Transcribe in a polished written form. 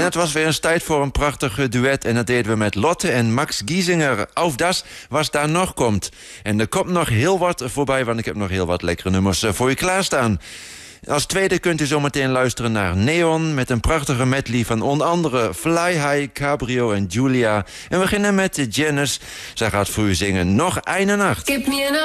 En het was weer eens tijd voor een prachtige duet. En dat deden we met Lotte en Max Giesinger. Auf das, was daar nog komt. En er komt nog heel wat voorbij, want ik heb nog heel wat lekkere nummers voor je klaarstaan. Als tweede kunt u zometeen luisteren naar Neon met een prachtige medley van onder andere Fly High, Cabrio en Julia. En we beginnen met Janice. Zij gaat voor u zingen Nog eine Nacht.